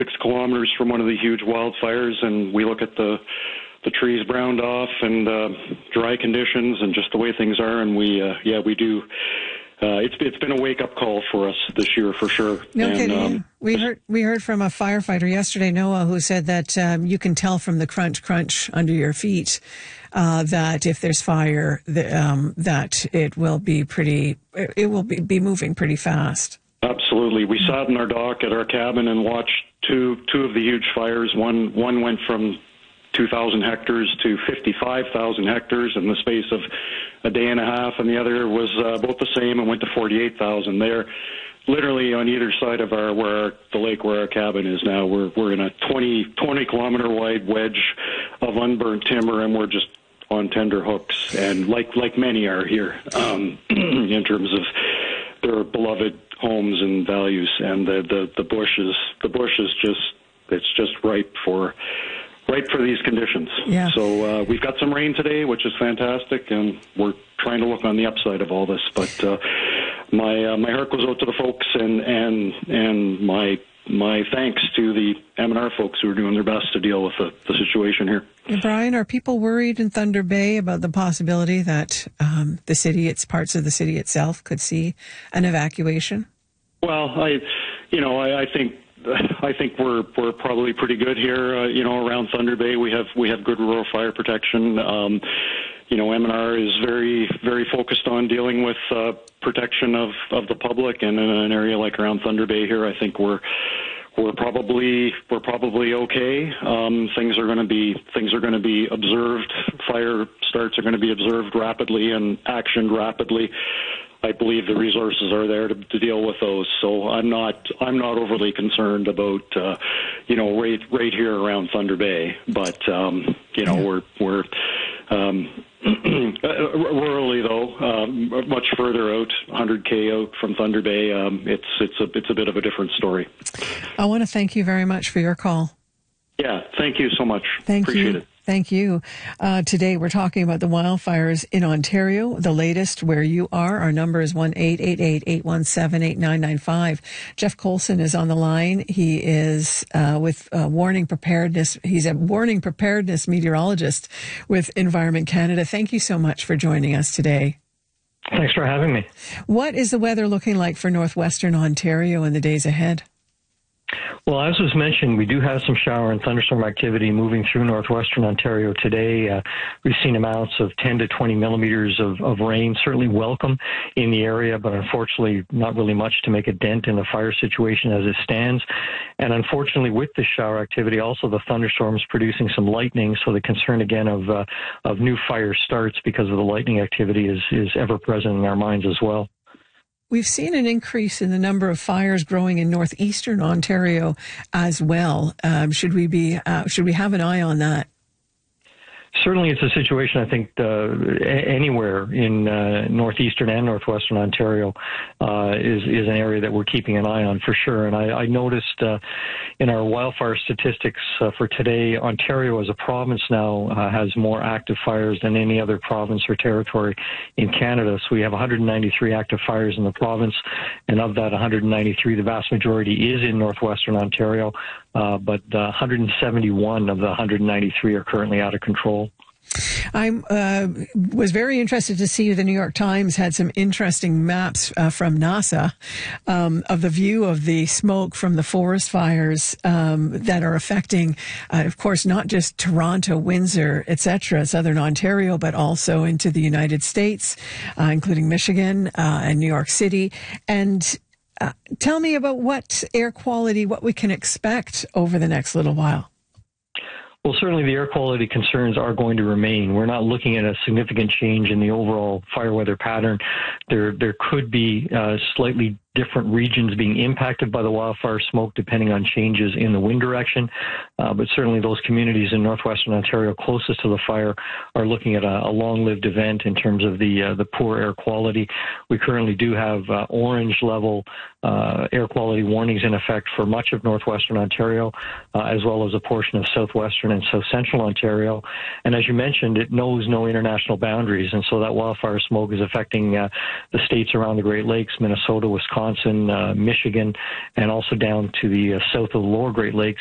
6 kilometers from one of the huge wildfires, and we look at the trees browned off and dry conditions and just the way things are, and we do. It's been a wake-up call for us this year, for sure. No kidding. We heard from a firefighter yesterday, Noah, who said that you can tell from the crunch under your feet that if there's fire, that it will be be moving pretty fast. Absolutely. We sat in our dock at our cabin and watched two of the huge fires. One went from 2,000 hectares to 55,000 hectares in the space of a day and a half, and the other was about the same and went to 48,000. They're literally on either side of the lake where our cabin is now. We're in a 20 kilometer wide wedge of unburnt timber, and we're just on tender hooks, and like many are here in terms of their beloved homes and values, and the bush is just ripe for these conditions. Yeah. So we've got some rain today, which is fantastic, and we're trying to look on the upside of all this. But my heart goes out to the folks, and my thanks to the M&R folks who are doing their best to deal with the situation here. Brian, are people worried in Thunder Bay about the possibility that parts of the city itself could see an evacuation? Well, I think we're probably pretty good here. Around Thunder Bay, we have good rural fire protection. M&R is very, very focused on dealing with protection of the public, and in an area like around Thunder Bay here, I think we're probably okay. Things are going to be observed. Fire starts are going to be observed rapidly and actioned rapidly. I believe the resources are there to deal with those. So I'm not overly concerned about right here around Thunder Bay. But we're rurally though, much further out, 100K out from Thunder Bay. It's a bit of a different story. I want to thank you very much for your call. Yeah, thank you so much. Appreciate it. Thank you. Today we're talking about the wildfires in Ontario, the latest where you are. Our number is 1-888-817-8995. Jeff Colson is on the line. He is with Warning Preparedness. He's a warning preparedness meteorologist with Environment Canada. Thank you so much for joining us today. Thanks for having me. What is the weather looking like for northwestern Ontario in the days ahead? Well, as was mentioned, we do have some shower and thunderstorm activity moving through northwestern Ontario today. We've seen amounts of 10 to 20 millimeters of rain, certainly welcome in the area, but unfortunately not really much to make a dent in the fire situation as it stands. And unfortunately, with the shower activity, also the thunderstorms producing some lightning, so the concern again of new fire starts because of the lightning activity is ever present in our minds as well. We've seen an increase in the number of fires growing in northeastern Ontario as well. Should we have an eye on that? Certainly, it's a situation, I think, anywhere in northeastern and northwestern Ontario is an area that we're keeping an eye on for sure. And I noticed in our wildfire statistics for today, Ontario as a province now has more active fires than any other province or territory in Canada. So we have 193 active fires in the province, and of that 193, the vast majority is in northwestern Ontario, but 171 of the 193 are currently out of control. I was very interested to see the New York Times had some interesting maps from NASA of the view of the smoke from the forest fires that are affecting, of course, not just Toronto, Windsor, etc., southern Ontario, but also into the United States, including Michigan and New York City. And tell me about what we can expect over the next little while. Well, certainly the air quality concerns are going to remain. We're not looking at a significant change in the overall fire weather pattern. There could be slightly different regions being impacted by the wildfire smoke depending on changes in the wind direction. But certainly those communities in northwestern Ontario closest to the fire are looking at a long-lived event in terms of the poor air quality. We currently do have orange level air quality warnings in effect for much of northwestern Ontario, as well as a portion of southwestern and south central Ontario. And as you mentioned, it knows no international boundaries. And so that wildfire smoke is affecting the states around the Great Lakes, Minnesota, Wisconsin, Wisconsin, Michigan, and also down to the south of the lower Great Lakes